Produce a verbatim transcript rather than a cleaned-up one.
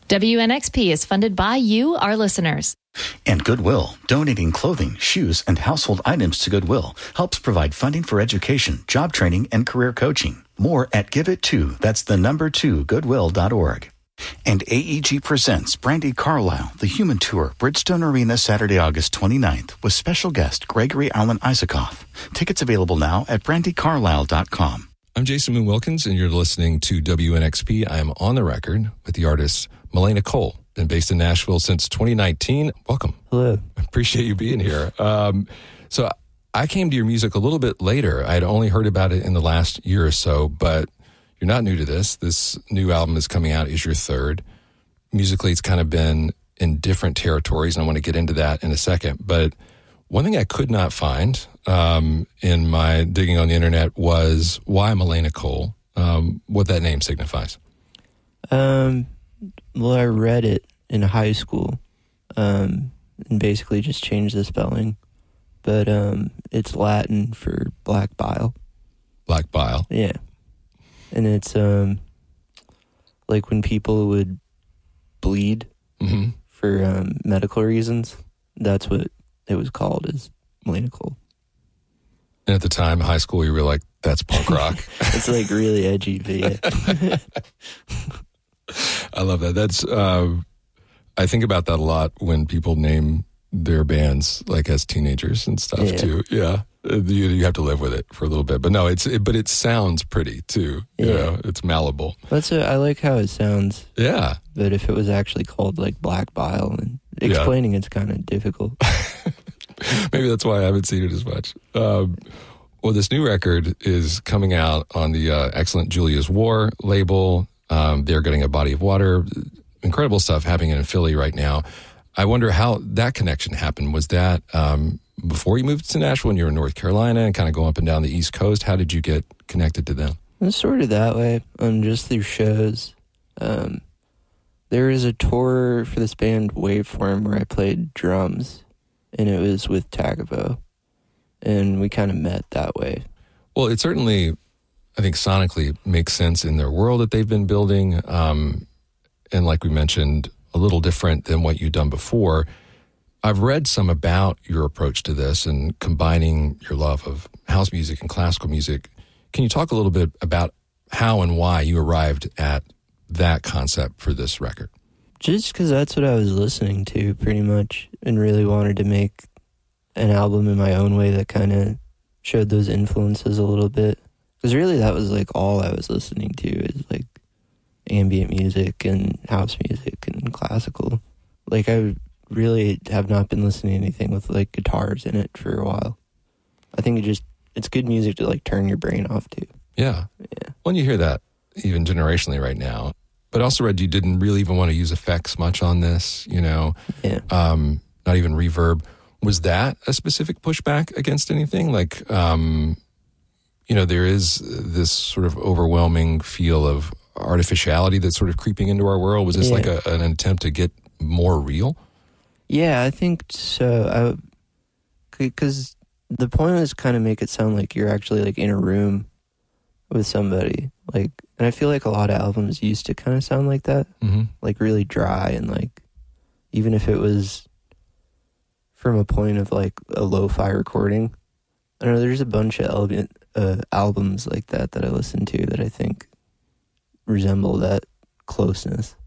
W N X P is funded by you, our listeners. And Goodwill, donating clothing, shoes, and household items to Goodwill helps provide funding for education, job training, and career coaching. More at Give It To, that's the number two, goodwill dot org. And A E G presents Brandi Carlile, The Human Tour, Bridgestone Arena, Saturday, August twenty-ninth, with special guest Gregory Alan Isaacoff. Tickets available now at brandy carlile dot com. I'm Jason Moon Wilkins, and you're listening to W N X P. I am on the record with the artist Melena Cole, been based in Nashville since twenty nineteen. Welcome. Hello. I appreciate you being here. Um, so I came to your music a little bit later. I had only heard about it in the last year or so, but you're not new to this. This new album is coming out, is your third. Musically, it's kind of been in different territories, and I want to get into that in a second. But one thing I could not find um, in my digging on the internet was why Melena Cole, um, what that name signifies. Um, well, I read it in high school um, and basically just changed the spelling. But um, it's Latin for black bile. Black bile? Yeah. And it's um, like when people would bleed mm-hmm. for um, medical reasons, that's what it was called, is Melena Cole. And at the time, high school, you were like, that's punk rock. It's like really edgy, but yeah. I love that. That's, uh, I think about that a lot when people name their bands like as teenagers and stuff yeah. too. Yeah. You, you have to live with it for a little bit, but no, it's, it, but it sounds pretty too. You yeah. know, it's malleable. That's a, I like how it sounds. Yeah. But if it was actually called like black bile, and explaining yeah. it's kind of difficult. Maybe that's why I haven't seen it as much. Um, well, this new record is coming out on the uh, excellent Julia's War label. Um, they're getting a body of water. Incredible stuff happening in Philly right now. I wonder how that connection happened. Was that um, before you moved to Nashville when you were in North Carolina and kind of go up and down the East Coast? How did you get connected to them? It's sort of that way, um, just through shows. Um, there was a tour for this band Waveform where I played drums, and it was with Tagavo, and we kind of met that way. Well, it certainly, I think sonically makes sense in their world that they've been building, um, and like we mentioned, a little different than what you've done before. I've read some about your approach to this and combining your love of house music and classical music. Can you talk a little bit about how and why you arrived at that concept for this record? Just because that's what I was listening to pretty much, and really wanted to make an album in my own way that kind of showed those influences a little bit. Because really that was like all I was listening to, is like ambient music and house music and classical. Like I really have not been listening to anything with like guitars in it for a while. I think it just, it's good music to like turn your brain off to. Yeah. Yeah. When you hear that, even generationally right now, but I also read you didn't really even want to use effects much on this, you know, yeah. um, not even reverb. Was that a specific pushback against anything? Like, um, you know, there is this sort of overwhelming feel of artificiality that's sort of creeping into our world. Was this yeah. like a, an attempt to get more real? Yeah, I think so. Because the point is kind of make it sound like you're actually like in a room with somebody. Like, and I feel like a lot of albums used to kind of sound like that, mm-hmm. like really dry, and like even if it was from a point of like a lo-fi recording. I don't know. There's a bunch of al- uh, albums like that that I listen to that I think resemble that closeness.